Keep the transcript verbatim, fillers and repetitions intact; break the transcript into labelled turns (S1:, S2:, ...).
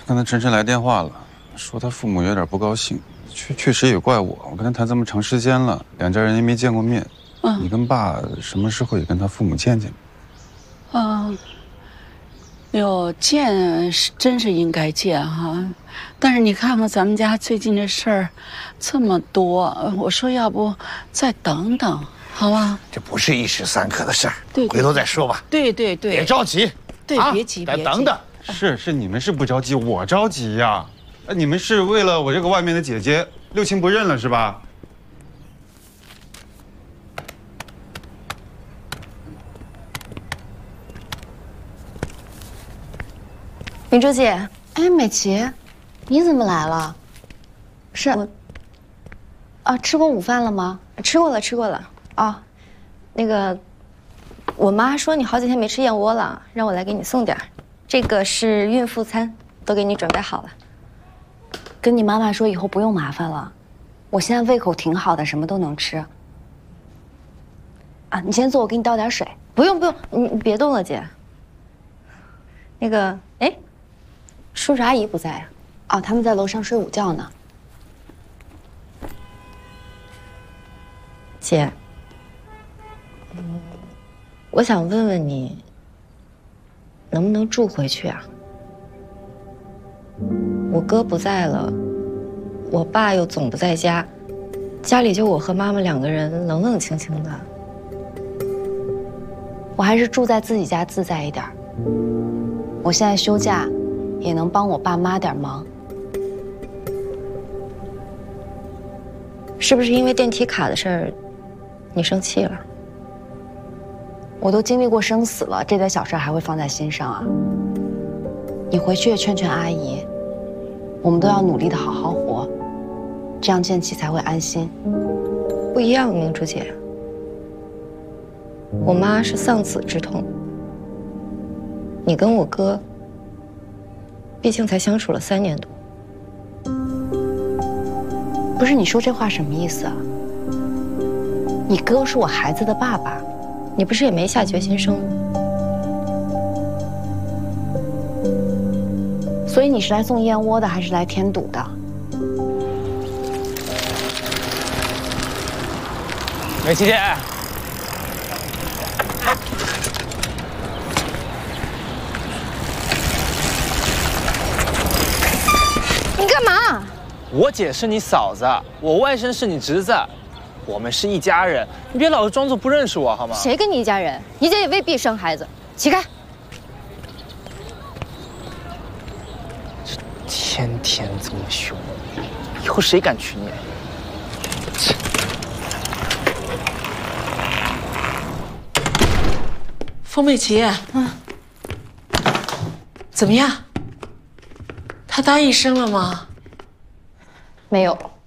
S1: 刚才晨晨来电话了，说他父母有点不高兴，确确实也怪我。我跟他谈这么长时间了，两家人也没见过面。嗯，你跟爸什么时候也跟他父母见见？
S2: 嗯，哟，见是真是应该见哈，但是你看看咱们家最近这事儿这么多，我说要不再等等，好吧？
S3: 这不是一时三刻的事儿，
S2: 对，
S3: 回头再说吧。
S2: 对对对，
S3: 别着急，
S2: 对，
S3: 啊、
S2: 别急，
S3: 再等等。
S1: 是是，你们是不着急，我着急呀。呃，你们是为了我这个外面的姐姐六亲不认了是吧？
S4: 明珠姐，哎，美琪，你怎么来了？是我，啊，吃过午饭了吗？
S5: 吃过了，吃过了。
S4: 啊，
S5: 那个，我妈说你好几天没吃燕窝了，让我来给你送点儿。这个是孕妇餐，都给你准备好了。
S4: 跟你妈妈说以后不用麻烦了，我现在胃口挺好的，什么都能吃。啊，你先坐，我给你倒点水。
S5: 不用不用，你你别动了，姐。那个，哎。叔叔阿姨不在呀？
S4: 哦，他们在楼上睡午觉呢。
S5: 姐，嗯，我想问问你，能不能住回去啊？我哥不在了，我爸又总不在家，家里就我和妈妈两个人冷冷清清的。
S4: 我还是住在自己家自在一点。我现在休假。也能帮我爸妈点忙，
S5: 是不是因为电梯卡的事儿，你生气了？
S4: 我都经历过生死了，这点小事还会放在心上啊？你回去也劝劝阿姨，我们都要努力的好好活，这样建奇才会安心。
S5: 不一样，明珠姐，我妈是丧子之痛，你跟我哥。毕竟才相处了三年多，
S4: 不是你说这话什么意思啊？你哥是我孩子的爸爸，
S5: 你不是也没下决心生吗？
S4: 所以你是来送燕窝的，还是来添堵的？
S6: 美琪姐。
S5: 干嘛？
S6: 我姐是你嫂子，我外甥是你侄子，我们是一家人，你别老是装作不认识我好吗？
S5: 谁跟你一家人？你姐也未必生孩子。起开！
S6: 这天天这么凶，以后谁敢娶你？
S2: 冯美琪，嗯，怎么样？他答应生了吗？
S5: 没有。